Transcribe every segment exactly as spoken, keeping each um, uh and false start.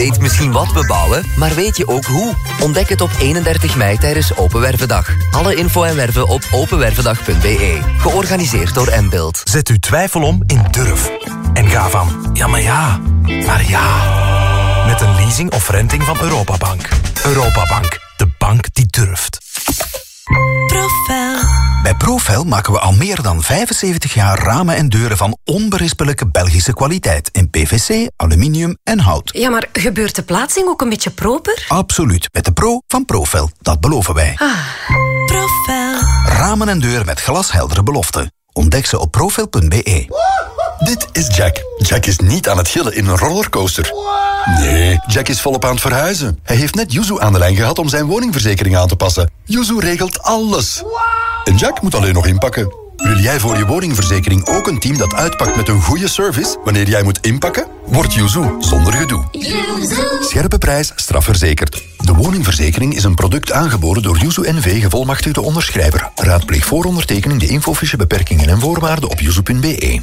weet misschien wat we bouwen, maar weet je ook hoe? Ontdek het op eenendertig mei tijdens Open Wervendag. Alle info en werven op openwervendag punt b e. Georganiseerd door Mbuild. Zet uw twijfel om in durf. En ga van ja, maar ja, naar ja. Met een leasing of renting van Europabank. Europabank, de bank die durft. Profel. Bij Profel maken we al meer dan vijfenzeventig jaar ramen en deuren van onberispelijke Belgische kwaliteit. In P V C, aluminium en hout. Ja, maar gebeurt de plaatsing ook een beetje proper? Absoluut. Met de pro van Profel. Dat beloven wij. Ah, Profel. Ramen en deuren met glasheldere beloften. Ontdek ze op profel punt b e. Dit is Jack. Jack is niet aan het gillen in een rollercoaster. Nee, Jack is volop aan het verhuizen. Hij heeft net Yuzu aan de lijn gehad om zijn woningverzekering aan te passen. Yuzu regelt alles. En Jack moet alleen nog inpakken. Wil jij voor je woningverzekering ook een team dat uitpakt met een goede service wanneer jij moet inpakken? Word Yuzu zonder gedoe. Yuzu. Scherpe prijs, strafverzekerd. De woningverzekering is een product aangeboden door Yuzu N V gevolmachtigde onderschrijver. Raadpleeg voor ondertekening de infofiche beperkingen en voorwaarden op yuzu punt b e.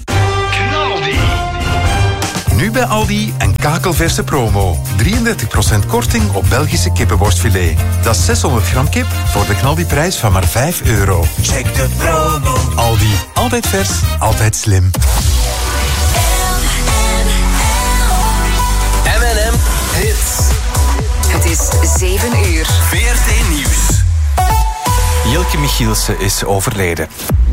Nu bij Aldi een kakelverse promo. drieëndertig procent korting op Belgische kippenborstfilet. Dat is zeshonderd gram kip voor de knaldiprijs van maar vijf euro. Check de promo. Aldi, altijd vers, altijd slim. M en M Hits. Het is zeven uur. V R T Nieuws. Jilke Michielsen is overleden.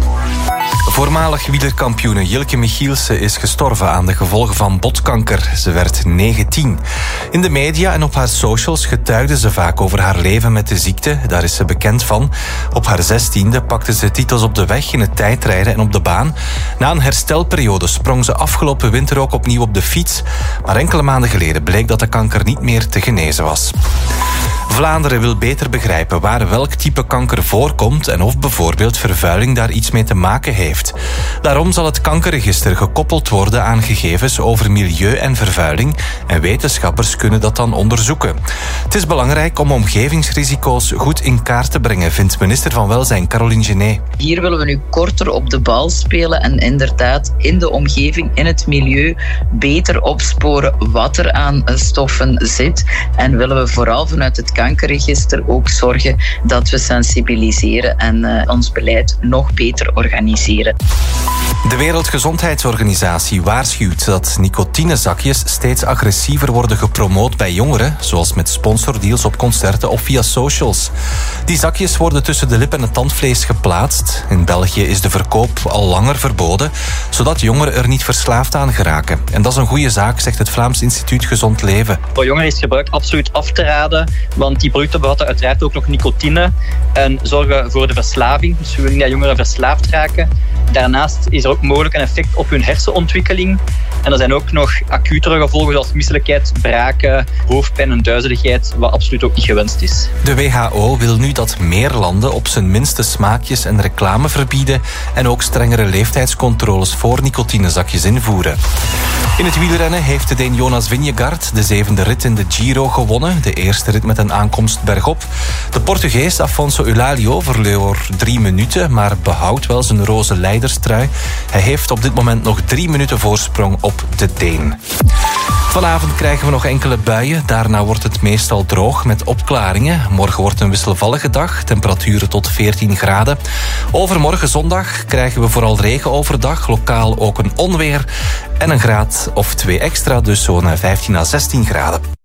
Voormalig wielerkampioene Jilke Michielsen is gestorven aan de gevolgen van botkanker. Ze werd negentien. In de media en op haar socials getuigde ze vaak over haar leven met de ziekte. Daar is ze bekend van. Op haar zestiende pakte ze titels op de weg, in het tijdrijden en op de baan. Na een herstelperiode sprong ze afgelopen winter ook opnieuw op de fiets. Maar enkele maanden geleden bleek dat de kanker niet meer te genezen was. Vlaanderen wil beter begrijpen waar welk type kanker voorkomt en of bijvoorbeeld vervuiling daar iets mee te maken heeft. Daarom zal het kankerregister gekoppeld worden aan gegevens over milieu en vervuiling en wetenschappers kunnen dat dan onderzoeken. Het is belangrijk om omgevingsrisico's goed in kaart te brengen, vindt minister van Welzijn Caroline Genet. Hier willen we nu korter op de bal spelen en inderdaad in de omgeving, in het milieu, beter opsporen wat er aan stoffen zit. En willen we vooral vanuit het kankerregister ook zorgen dat we sensibiliseren en uh, ons beleid nog beter organiseren. De Wereldgezondheidsorganisatie waarschuwt dat nicotinezakjes steeds agressiever worden gepromoot bij jongeren, zoals met sponsordeals op concerten of via socials. Die zakjes worden tussen de lip en het tandvlees geplaatst. In België is de verkoop al langer verboden, zodat jongeren er niet verslaafd aan geraken. En dat is een goede zaak, zegt het Vlaams Instituut Gezond Leven. Voor jongeren is gebruik absoluut af te raden, want die producten bevatten uiteraard ook nog nicotine en zorgen voor de verslaving. Dus we willen niet dat jongeren verslaafd raken. Daarnaast is er ook mogelijk een effect op hun hersenontwikkeling. En er zijn ook nog acutere gevolgen zoals misselijkheid, braken, hoofdpijn en duizeligheid, wat absoluut ook niet gewenst is. De W H O wil nu dat meer landen op zijn minste smaakjes en reclame verbieden en ook strengere leeftijdscontroles voor nicotinezakjes invoeren. In het wielrennen heeft de Deen Jonas Vingegaard de zevende rit in de Giro gewonnen. De eerste rit met een aankomst bergop. De Portugees Afonso Eulálio verloor drie minuten, maar behoudt wel zijn roze leiderstrui. Hij heeft op dit moment nog drie minuten voorsprong op de Deen. Vanavond krijgen we nog enkele buien. Daarna wordt het meestal droog met opklaringen. Morgen wordt een wisselvallige dag. Temperaturen tot veertien graden. Overmorgen zondag krijgen we vooral regen overdag. Lokaal ook een onweer. En een graad of twee extra, dus zo'n vijftien à zestien graden.